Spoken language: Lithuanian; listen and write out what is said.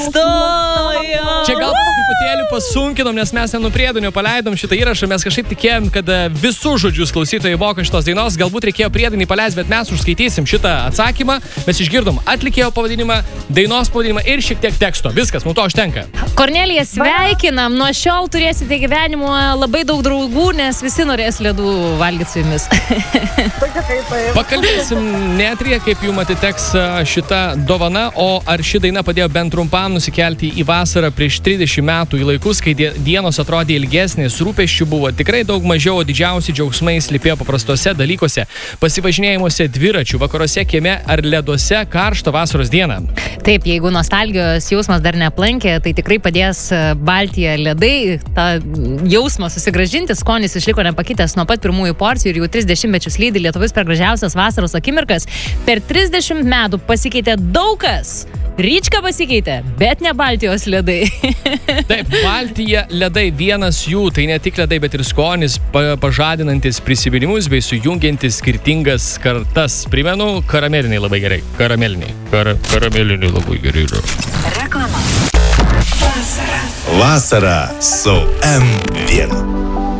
Čia gal truputėlį pasunkinom, nes mes nenupriedinio paleidom šitą įrašą, mes kažkaip tikėjom, kad visus žodžius klausytojai moka šitos dainos, galbūt reikėjo priedinį paleisti, bet mes užskaitysim šitą atsakymą, mes išgirdom atlikėjo pavadinimą, dainos pavadinimą ir šiek tiek teksto. Viskas, mums to užtenka. Kornelija, sveikinam, nuo šiol turėsite gyvenimo labai daug draugų, nes visi norės ledų valgyti su jumis. Pakalbėsim netrija, kaip jums atiteks šita dovana, o ar ši daina padėjo bent trumpam nusikelti į vasarą prieš 30 metų į laikus, kai dienos atrodė ilgesnės, rūpesčių buvo tikrai daug mažiau, o didžiausi džiaugsmai slypėjo paprastuose dalykuose, pasivažinėjimuose dviračių, vakaruose, kieme ar leduose karštą vasaros dieną. Taip, jeigu nostalgijos jausmas dar neaplankė, tai tikrai padės Baltija ledai, tą jausmą susigrąžinti, skonis išliko nepakitęs nuo pat pirmųjų porcijų ir jau 30 mečius lydi lietuvis per gražiausias vasaros akimirkas. Per 30 metų pasikeitė daug kas. Ryčka pasikeitė, bet ne Baltijos ledai. Taip, Baltija ledai vienas jų, tai ne tik ledai, bet ir skonis, pažadinantis prisiminimus bei sujungiantis skirtingas kartas. Primenu, karameliniai labai gerai. Karameliniai labai gerai. Reklama. Vasara su M1.